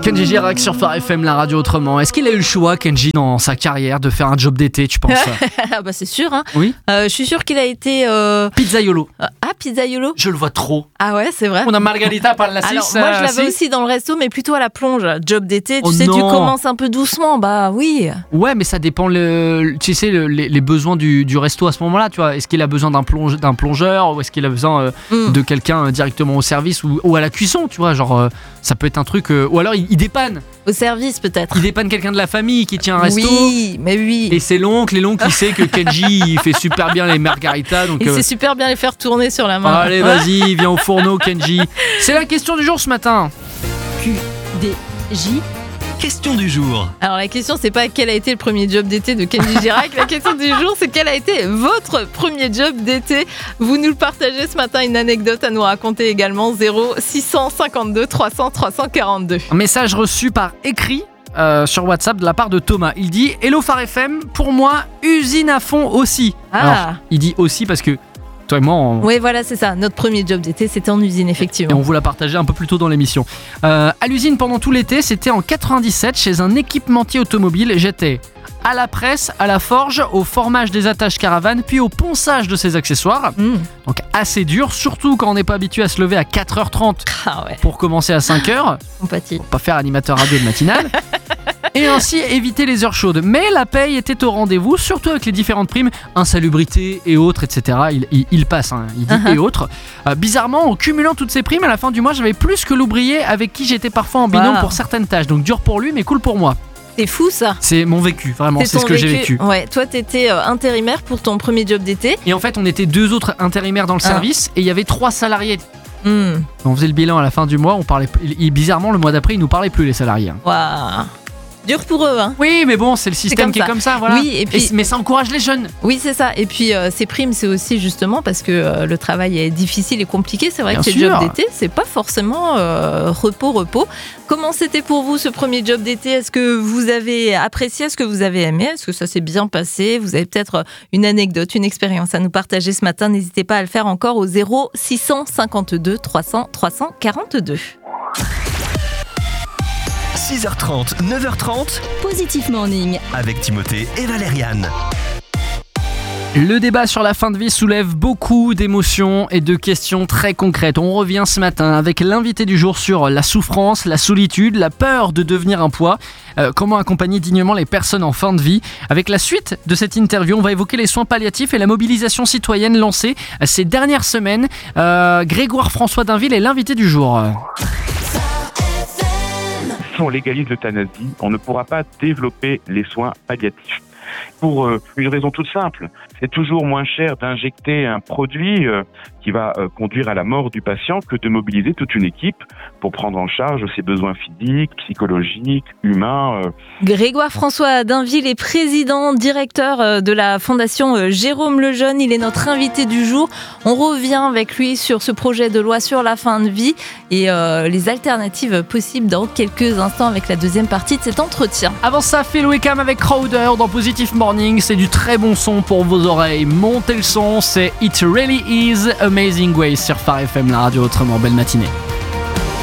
Kenji Girac sur Phare FM, la radio autrement. Est-ce qu'il a eu le choix, Kenji, dans sa carrière, de faire un job d'été, tu penses? Bah c'est sûr, hein. Oui. Je suis sûr qu'il a été... Pizzaiolo. Pizzaiolo. Je le vois trop. Ah ouais, c'est vrai. On a Margarita par la 6. Alors, moi, je l'avais aussi dans le resto, mais plutôt à la plonge. Job d'été, tu sais, non. tu commences un peu doucement, bah oui. Ouais, mais ça dépend, tu sais, les besoins du resto à ce moment-là, tu vois. Est-ce qu'il a besoin d'un plongeur ou est-ce qu'il a besoin de quelqu'un directement au service ou à la cuisson, tu vois, genre, ça peut être un truc... ou alors, il dépanne. Au service, peut-être. Il dépanne quelqu'un de la famille qui tient un resto. Oui, mais oui. Et c'est l'oncle qui sait que Kenji, il fait super bien les margaritas. Donc, il sait super bien les faire tourner sur la main. Allez, vas-y, viens au fourneau, Kenji. C'est la question du jour ce matin. QDJ. Question du jour. Alors la question, c'est pas quel a été le premier job d'été de Kenji Girac. La question du jour, c'est quel a été votre premier job d'été. Vous nous le partagez ce matin, une anecdote à nous raconter également. 0652 300 342. Un message reçu par écrit sur WhatsApp de la part de Thomas. Il dit « Hello Phare FM, pour moi, usine à fond aussi ». Alors, il dit aussi parce que toi et moi, oui, voilà, c'est ça. Notre premier job d'été, c'était en usine, effectivement. Et on vous l'a partagé un peu plus tôt dans l'émission. À l'usine, pendant tout l'été, c'était en 97, chez un équipementier automobile. J'étais à la presse, à la forge, au formage des attaches caravanes, puis au ponçage de ses accessoires. Donc assez dur, surtout quand on n'est pas habitué à se lever à 4h30 pour commencer à 5h. Compatie. Pour pas faire animateur radio de matinale. Et ainsi éviter les heures chaudes. Mais la paye était au rendez-vous, surtout avec les différentes primes, insalubrité et autres, etc. Il passe, hein, il dit et autres. Bizarrement, en cumulant toutes ces primes, à la fin du mois, j'avais plus que l'ouvrier avec qui j'étais parfois en binôme pour certaines tâches. Donc dur pour lui, mais cool pour moi. C'est fou ça. C'est mon vécu, vraiment, c'est ce que j'ai vécu. Ouais, toi t'étais intérimaire pour ton premier job d'été. Et en fait, on était 2 autres intérimaires dans le service et il y avait 3 salariés. On faisait le bilan à la fin du mois, on parlait. Et bizarrement, le mois d'après, ils nous parlaient plus, les salariés. Waouh. Dur pour eux, hein. Oui, mais bon, c'est le système qui est comme ça, voilà. Oui, et puis, mais ça encourage les jeunes. Oui, c'est ça. Et puis, ces primes, c'est aussi justement parce que le travail est difficile et compliqué. C'est vrai que ces jobs d'été, c'est pas forcément repos. Comment c'était pour vous ce premier job d'été? Est-ce que vous avez apprécié? Est-ce que vous avez aimé? Est-ce que ça s'est bien passé? Vous avez peut-être une anecdote, une expérience à nous partager ce matin. N'hésitez pas à le faire encore au 0652 300 342. 6h30, 9h30, Positif Morning avec Timothée et Valériane. Le débat sur la fin de vie soulève beaucoup d'émotions et de questions très concrètes. On revient ce matin avec l'invité du jour sur la souffrance, la solitude, la peur de devenir un poids. Comment accompagner dignement les personnes en fin de vie. Avec la suite de cette interview, on va évoquer les soins palliatifs et la mobilisation citoyenne lancée ces dernières semaines. Grégoire François Dainville est l'invité du jour. Si on légalise l'euthanasie, on ne pourra pas développer les soins palliatifs. Pour une raison toute simple, c'est toujours moins cher d'injecter un produit qui va conduire à la mort du patient que de mobiliser toute une équipe pour prendre en charge ses besoins physiques, psychologiques, humains. Grégoire François Dainville est président, directeur de la fondation Jérôme Lejeune. Il est notre invité du jour. On revient avec lui sur ce projet de loi sur la fin de vie et les alternatives possibles dans quelques instants avec la deuxième partie de cet entretien. Avant ça, Phil Wickham avec Crowder dans Positive Morning. C'est du très bon son pour vos oreilles. Montez le son, c'est It Really Is Amazing Grace sur Phare FM, la radio autrement. Belle matinée.